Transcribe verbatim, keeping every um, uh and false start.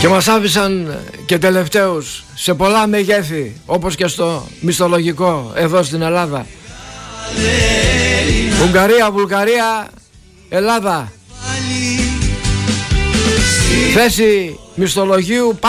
Και μας άφησαν και τελευταίους σε πολλά μεγέθη, όπως και στο μισθολογικό εδώ στην Ελλάδα. Ουγγαρία, Βουλγαρία, Ελλάδα. Θέση μισθολογίου